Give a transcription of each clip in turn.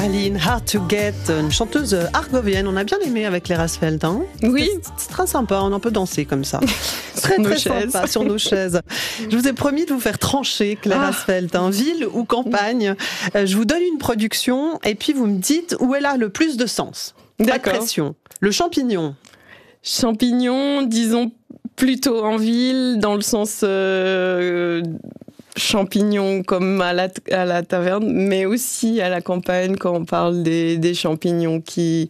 Aline, Hard to Get, une chanteuse argovienne, on a bien aimé avec les Rasfeld. Hein, oui. C'est très sympa, on en peut danser comme ça. Très sympa sur nos chaises. Je vous ai promis de vous faire trancher, Claire Rasfeld, ville ou campagne. Je vous donne une production et puis vous me dites où elle a le plus de sens. Pas de pression. Le champignon. Champignon, disons plutôt en ville, dans le sens champignons comme à la taverne, mais aussi à la campagne quand on parle des champignons qui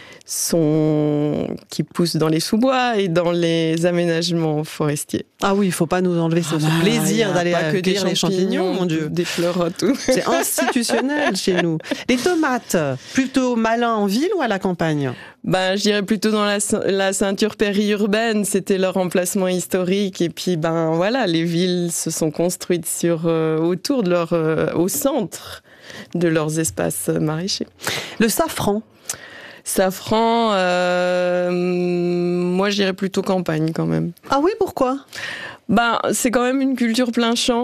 poussent dans les sous-bois et dans les aménagements forestiers. Ah oui, il faut pas nous enlever ce plaisir d'aller cueillir les champignons, mon Dieu. Des fleurs, tout. C'est institutionnel chez nous. Les tomates, plutôt malin en ville ou à la campagne ? Je dirais plutôt dans la ceinture périurbaine, c'était leur emplacement historique. Et puis, les villes se sont construites autour de au centre de leurs espaces maraîchers. Le safran. Safran, moi je dirais plutôt campagne quand même. Ah oui, pourquoi ? C'est quand même une culture plein champ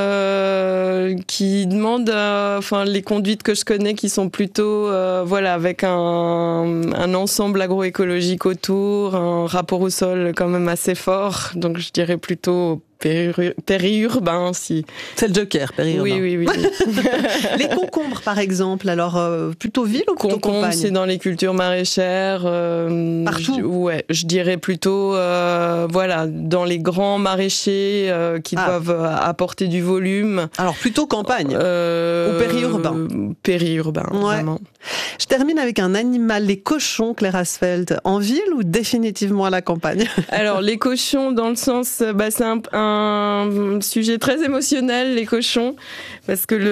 qui demande, les conduites que je connais qui sont plutôt, avec un ensemble agroécologique autour, un rapport au sol quand même assez fort. Donc je dirais plutôt périurbain, si. C'est le joker, périurbain. Oui. Les concombres, par exemple, alors plutôt ville ou plutôt campagne ? C'est dans les cultures maraîchères. Partout. Je dirais plutôt, dans les grands maraîchers qui doivent apporter du volume. Alors plutôt campagne ou périurbain ? Périurbain, vraiment. Je termine avec un animal, les cochons, Claire Rasfeld, en ville ou définitivement à la campagne ? Alors les cochons, dans le sens, c'est un sujet très émotionnel, les cochons, parce que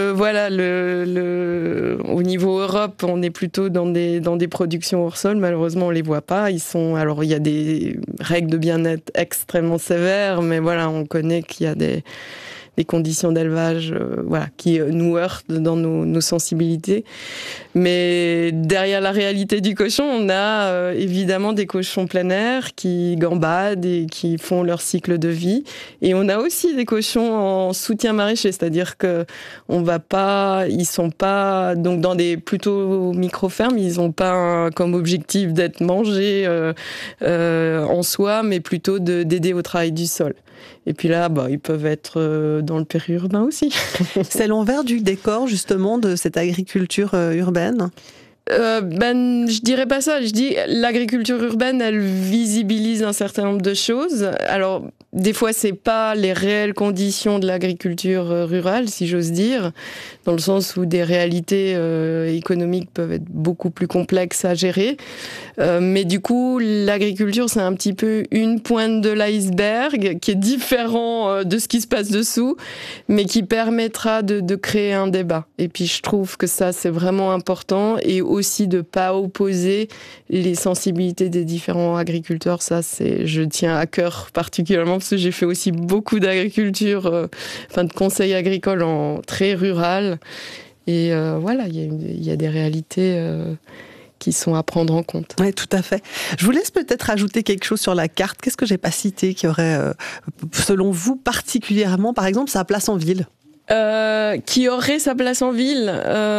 au niveau Europe, on est plutôt dans des productions hors sol. Malheureusement, on les voit pas. Il y a des règles de bien-être extrêmement sévères, mais on connaît qu'il y a des conditions d'élevage qui nous heurtent dans nos sensibilités. Mais derrière la réalité du cochon, on a évidemment des cochons plein air qui gambadent et qui font leur cycle de vie. Et on a aussi des cochons en soutien maraîcher, c'est-à-dire que ils sont pas donc dans des plutôt micro-fermes, ils ont pas comme objectif d'être mangés en soi, mais plutôt d'aider au travail du sol. Et puis là, ils peuvent être dans le périurbain aussi. C'est l'envers du décor, justement, de cette agriculture urbaine ? Je dirais pas ça. Je dis l'agriculture urbaine, elle visibilise un certain nombre de choses. Alors, des fois, c'est pas les réelles conditions de l'agriculture rurale, si j'ose dire, dans le sens où des réalités économiques peuvent être beaucoup plus complexes à gérer. Mais du coup, l'agriculture, c'est un petit peu une pointe de l'iceberg qui est différent de ce qui se passe dessous, mais qui permettra de créer un débat. Et puis, je trouve que ça, c'est vraiment important. Et aussi de pas opposer les sensibilités des différents agriculteurs. Ça, je tiens à cœur particulièrement parce que j'ai fait aussi beaucoup d'agriculture, de conseil agricole très rural. Et il y a des réalités qui sont à prendre en compte. Oui, tout à fait. Je vous laisse peut-être ajouter quelque chose sur la carte. Qu'est-ce que j'ai pas cité qui aurait, selon vous, particulièrement, par exemple, sa place en ville ? Qui aurait sa place en ville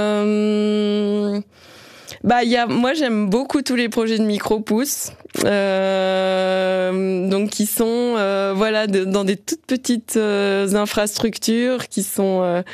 moi j'aime beaucoup tous les projets de micro-pousses, donc qui sont dans des toutes petites infrastructures qui sont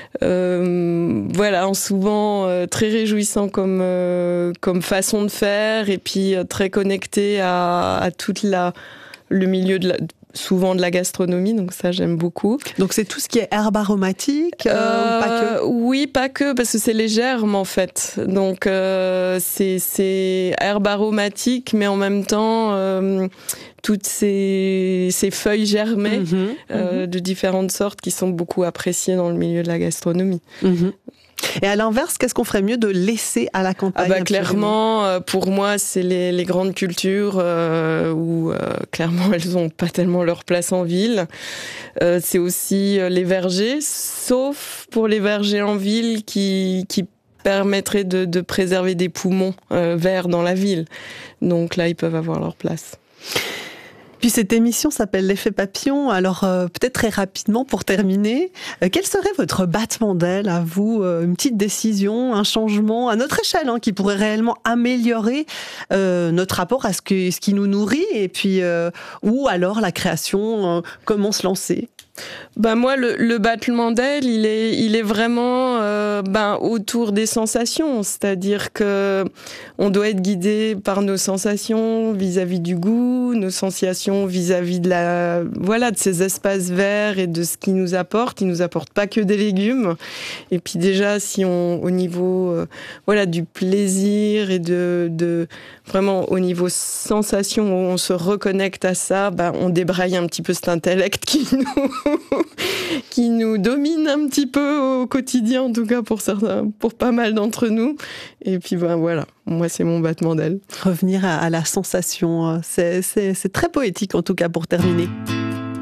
souvent très réjouissants comme façon de faire, et puis très connectés à toute le milieu souvent de la gastronomie, donc ça j'aime beaucoup. Donc c'est tout ce qui est herbes aromatiques, pas que ? Oui, pas que, parce que c'est les germes en fait. Donc c'est herbes aromatiques, mais en même temps toutes ces feuilles germées de différentes sortes qui sont beaucoup appréciées dans le milieu de la gastronomie. Et à l'inverse, qu'est-ce qu'on ferait mieux de laisser à la campagne ? Clairement, pour moi, c'est les grandes cultures où clairement elles n'ont pas tellement leur place en ville. C'est aussi les vergers, sauf pour les vergers en ville qui permettraient de préserver des poumons verts dans la ville. Donc là, ils peuvent avoir leur place. Puis cette émission s'appelle l'effet papillon. Alors peut-être très rapidement pour terminer, quel serait votre battement d'aile à vous, une petite décision, un changement à notre échelle qui pourrait réellement améliorer notre rapport à ce qui nous nourrit et puis ou alors la création, comment se lancer? Moi, le battement d'aile, il est vraiment autour des sensations, c'est-à-dire que on doit être guidé par nos sensations vis-à-vis du goût, nos sensations vis-à-vis de de ces espaces verts et de ce qu'ils nous apportent. Ils nous apportent pas que des légumes. Et puis déjà, si au niveau du plaisir et de vraiment au niveau sensation où on se reconnecte à ça, on débraye un petit peu cet intellect qui nous domine un petit peu au quotidien, en tout cas pour pas mal d'entre nous. Et puis voilà, moi c'est mon battement d'aile. Revenir à la sensation, c'est très poétique en tout cas pour terminer.